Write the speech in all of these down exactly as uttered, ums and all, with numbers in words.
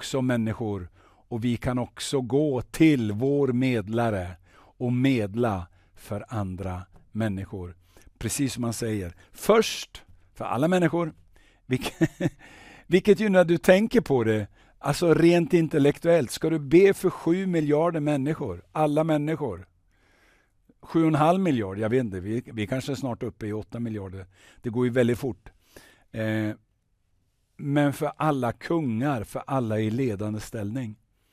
också människor och vi kan också gå till vår medlare och medla för andra människor. Precis som man säger, först för alla människor, vilket, vilket ju när du tänker på det, alltså rent intellektuellt, ska du be för sju miljarder människor, alla människor. Sju och en halv miljard, jag vet inte, vi, vi kanske är snart uppe i åtta miljarder. Det går ju väldigt fort. Eh, men för alla kungar, för alla i ledande ställning.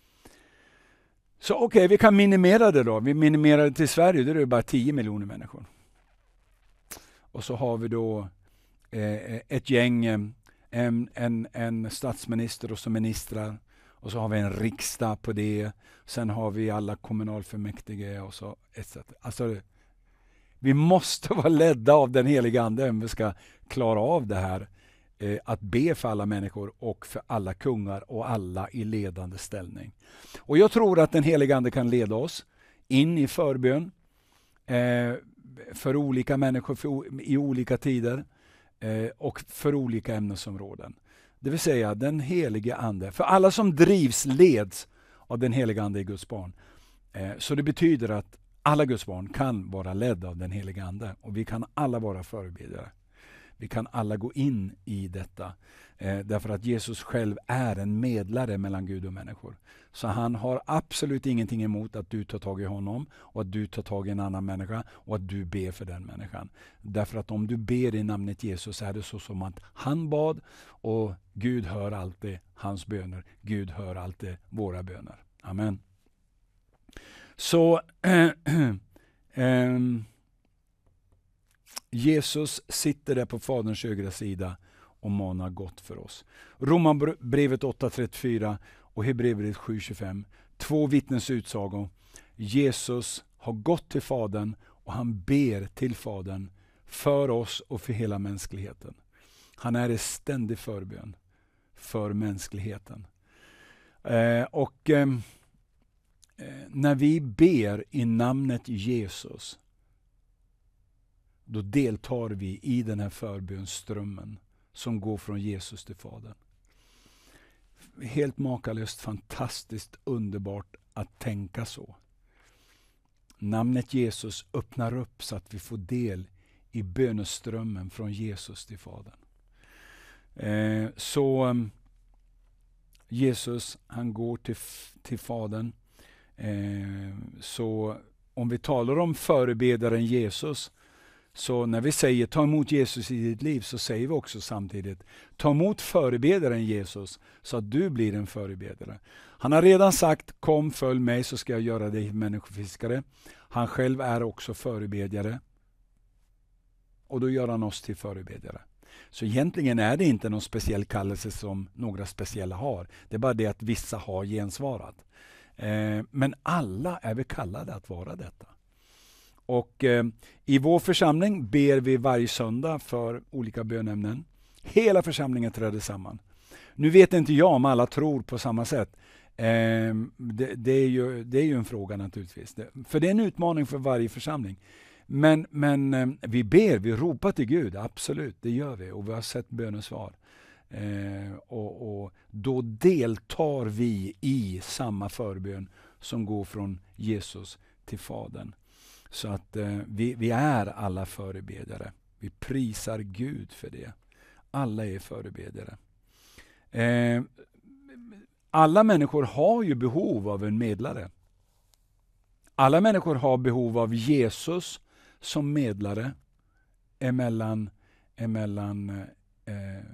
Så okej, okay, vi kan minimera det då. Vi minimerar det till Sverige, då är det bara tio miljoner människor. Och så har vi då eh, ett gäng, en, en, en statsminister och så ministrar. Och så har vi en riksdag på det. Sen har vi alla kommunalfullmäktige och så et cetera. Alltså, vi måste vara ledda av den heliga ande om vi ska klara av det här. Eh, att be för alla människor och för alla kungar och alla i ledande ställning. Och jag tror att den heliga ande kan leda oss in i förbön. Eh, för olika människor för, i olika tider. Eh, och för olika ämnesområden. Det vill säga den helige ande. För alla som drivs leds av den helige ande i Guds barn. Eh, så det betyder att alla Guds barn kan vara ledda av den helige ande. Och vi kan alla vara förebedjare. Vi kan alla gå in i detta. Eh, därför att Jesus själv är en medlare mellan Gud och människor. Så han har absolut ingenting emot att du tar tag i honom. Och att du tar tag i en annan människa. Och att du ber för den människan. Därför att om du ber i namnet Jesus är det så som att han bad. Och Gud hör alltid hans böner. Gud hör alltid våra böner. Amen. Så äh, äh, Jesus sitter där på Faderns högra sida och manar gott för oss. Romarbrevet åtta trettiofyra och Hebreerbrevet sju tjugofem. Två vittnens utsagor. Jesus har gått till Fadern och han ber till Fadern för oss och för hela mänskligheten. Han är i ständig förbön för mänskligheten. Eh, och eh, när vi ber i namnet Jesus, då deltar vi i den här förbönströmmen som går från Jesus till Fadern. Helt makalöst, fantastiskt, underbart att tänka så. Namnet Jesus öppnar upp så att vi får del i böneströmmen från Jesus till Fadern. Eh, så um, Jesus, han går till, till Fadern. Eh, så om vi talar om förebedaren Jesus, så när vi säger ta emot Jesus i ditt liv, så säger vi också samtidigt ta emot förebedaren Jesus så att du blir en förebedare. Han har redan sagt kom följ mig så ska jag göra dig människofiskare. Han själv är också förebedjare. Och då gör han oss till förebedjare. Så egentligen är det inte någon speciell kallelse som några speciella har. Det är bara det att vissa har gensvarat. Eh, men alla är vi kallade att vara detta. Och eh, i vår församling ber vi varje söndag för olika bönämnen. Hela församlingen träder samman. Nu vet inte jag om alla tror på samma sätt. Eh, det, det, är ju, det är ju en fråga naturligtvis. Det, för det är en utmaning för varje församling. Men, men eh, vi ber, vi ropar till Gud, absolut, det gör vi. Och vi har sett bönesvar. Eh, och, och då deltar vi i samma förbön som går från Jesus till Fadern. Så att eh, vi, vi är alla förebedjare. Vi prisar Gud för det. Alla är förebedjare. Eh, alla människor har ju behov av en medlare. Alla människor har behov av Jesus som medlare emellan, emellan eh,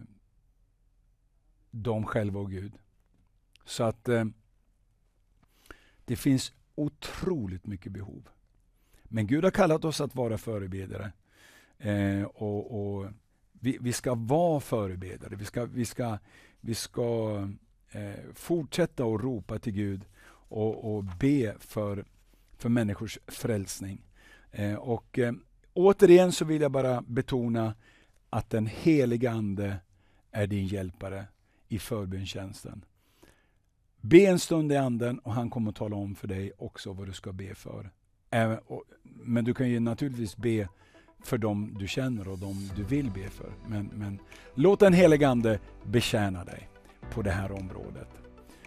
dem själva och Gud. Så att eh, det finns otroligt mycket behov. Men Gud har kallat oss att vara förebedjare. Eh, och, och vi, vi ska vara förebedjare. Vi ska, vi ska, vi ska eh, fortsätta att ropa till Gud och, och be för, för människors frälsning. Eh, och eh, återigen så vill jag bara betona att den heliga ande är din hjälpare i förbönstjänsten. Be en stund i anden och han kommer att tala om för dig också vad du ska be för. Även, och, men du kan ju naturligtvis be för dem du känner och dem du vill be för. Men, men låt den heliga ande betjäna dig på det här området.